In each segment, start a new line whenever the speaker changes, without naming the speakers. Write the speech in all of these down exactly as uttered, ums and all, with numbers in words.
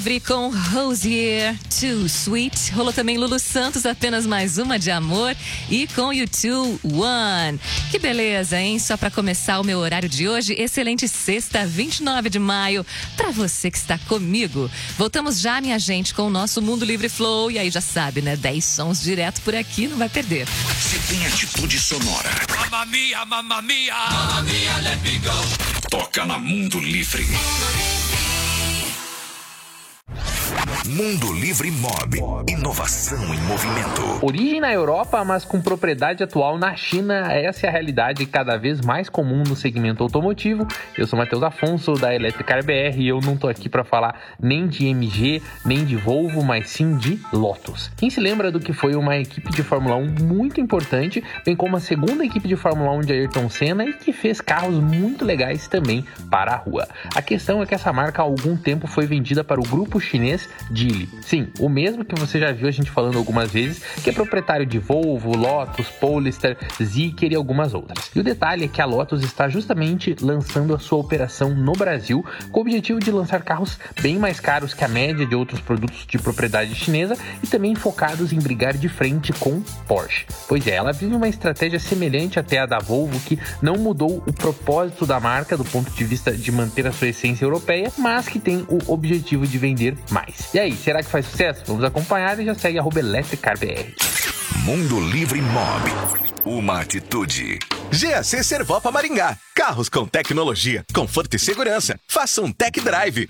Com Rosier, Too Sweet. Rolou também Lulu Santos, Apenas Mais Uma de Amor. E com U dois, One. Que beleza, hein? Só pra começar o meu horário de hoje, excelente sexta, vinte e nove de maio, pra você que está comigo. Voltamos já, minha gente, com o nosso Mundo Livre Flow. E aí já sabe, né? dez sons direto por aqui, não vai perder.
Você tem atitude sonora.
Mamma mia, mamma mia. Mamma mia, let me go.
Toca na Mundo Livre. Mundo Livre Mob. Inovação em movimento.
Origem na Europa, mas com propriedade atual na China. Essa é a realidade cada vez mais comum no segmento automotivo. Eu sou Matheus Afonso, da Electricar B R, e eu não tô aqui para falar nem de M G, nem de Volvo, mas sim de Lotus. Quem se lembra do que foi uma equipe de Fórmula um muito importante, bem como a segunda equipe de Fórmula um de Ayrton Senna, e que fez carros muito legais também para a rua. A questão é que essa marca há algum tempo foi vendida para o grupo chinês Geely. Sim, o mesmo que você já viu a gente falando algumas vezes, que é proprietário de Volvo, Lotus, Polestar, Zeekr e algumas outras. E o detalhe é que a Lotus está justamente lançando a sua operação no Brasil, com o objetivo de lançar carros bem mais caros que a média de outros produtos de propriedade chinesa e também focados em brigar de frente com Porsche. Pois é, ela vive uma estratégia semelhante até a da Volvo, que não mudou o propósito da marca do ponto de vista de manter a sua essência europeia, mas que tem o objetivo de vender mais. E aí, será que faz sucesso? Vamos acompanhar e já segue arroba Electricar B R.
Mundo Livre Mob. Uma atitude.
G A C Servopa Maringá. Carros com tecnologia, conforto e segurança. Faça um tech drive.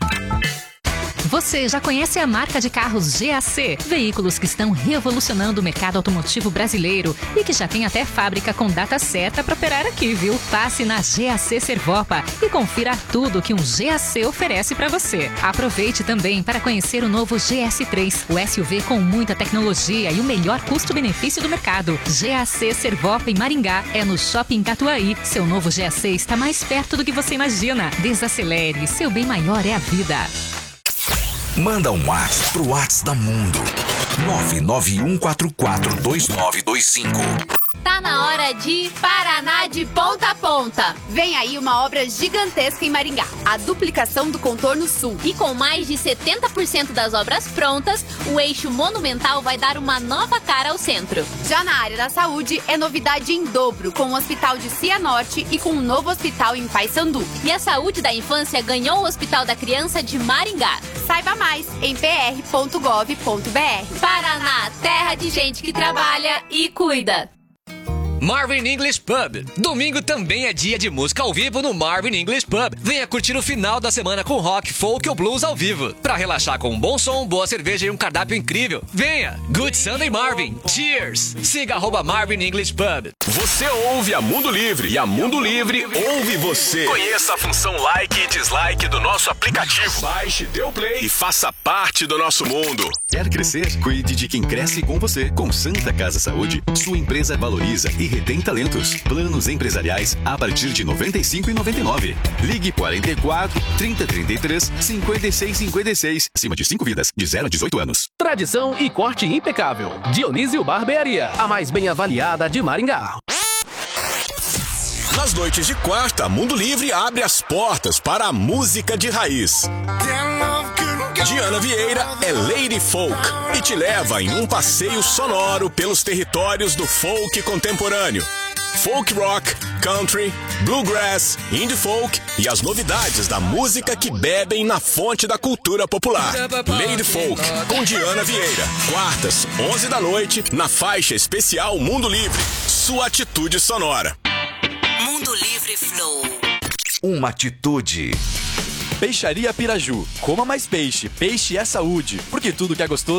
Você já conhece a marca de carros G A C? Veículos que estão revolucionando o mercado automotivo brasileiro e que já tem até fábrica com data certa para operar aqui, viu? Passe na G A C Servopa e confira tudo que um G A C oferece para você. Aproveite também para conhecer o novo G S três, o S U V com muita tecnologia e o melhor custo-benefício do mercado. G A C Servopa em Maringá é no Shopping Catuaí. Seu novo G A C está mais perto do que você imagina. Desacelere, seu bem maior é a vida.
Manda um WhatsApp pro WhatsApp da Mundo. nove nove um quatro quatro dois nove dois cinco.
Tá na hora de Paraná de ponta a ponta. Vem aí uma obra gigantesca em Maringá, a duplicação do contorno sul. E com mais de setenta por cento das obras prontas, o eixo monumental vai dar uma nova cara ao centro. Já na área da saúde, é novidade em dobro, com o Hospital de Cianorte e com um novo hospital em Paissandu. E a saúde da infância ganhou o Hospital da Criança de Maringá. Saiba mais em p r ponto gov ponto b r. Paraná, terra de gente que trabalha e cuida.
Marvin English Pub. Domingo também é dia de música ao vivo no Marvin English Pub. Venha curtir o final da semana com rock, folk ou blues ao vivo. Pra relaxar com um bom som, boa cerveja e um cardápio incrível. Venha! Good Sunday Marvin. Cheers! Siga arroba Marvin English Pub.
Você ouve a Mundo Livre e a Mundo Livre ouve você. Conheça a função like e dislike do nosso aplicativo. Baixe, dê o play e faça parte do nosso mundo.
Quer crescer? Cuide de quem cresce com você. Com Santa Casa Saúde, sua empresa valoriza e retém talentos. Planos empresariais a partir de noventa e cinco reais e noventa e nove centavos. Ligue quarenta e quatro, trinta, trinta e três, cinquenta e seis, cinquenta e seis. Acima de cinco vidas, de zero a dezoito anos.
Tradição e corte impecável. Dionísio Barbearia, a mais bem avaliada de Maringá.
Nas noites de quarta, Mundo Livre abre as portas para a música de raiz. Diana Vieira é Lady Folk e te leva em um passeio sonoro pelos territórios do folk contemporâneo. Folk rock, country, bluegrass, indie folk e as novidades da música que bebem na fonte da cultura popular. Lady Folk, com Diana Vieira. Quartas, onze da noite, na faixa especial Mundo Livre. Sua atitude sonora.
Mundo Livre Flow. Uma atitude.
Peixaria Piraju. Coma mais peixe. Peixe é saúde. Porque tudo que é gostoso